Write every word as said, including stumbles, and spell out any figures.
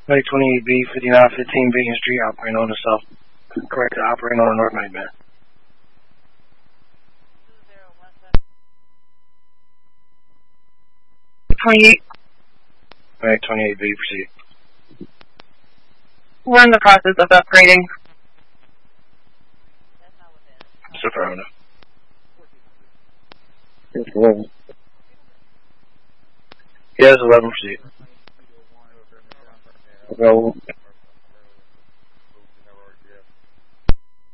Flight twenty-eight B, fifty-nine fifteen Beacon Street, operating on the south. Correct, operating on the north night band. twenty-eight. Flight twenty-eight B, proceed. We're in the process of upgrading. It's affirmative. It's eleven. Yes, eleven, proceed. Go.